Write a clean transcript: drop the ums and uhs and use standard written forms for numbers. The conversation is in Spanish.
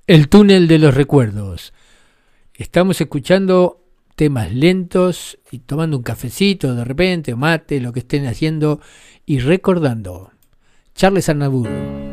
El túnel de los recuerdos. Estamos escuchando temas lentos y tomando un cafecito de repente, o mate, lo que estén haciendo y recordando. Charles Aznavour.